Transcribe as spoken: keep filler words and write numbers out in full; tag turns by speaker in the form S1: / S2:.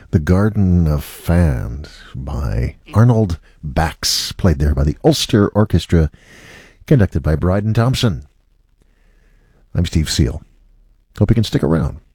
S1: The Garden of Fand by Arnold Bax, played there by the Ulster Orchestra, conducted by Bryden Thompson. I'm Steve Seal. Hope you can stick around.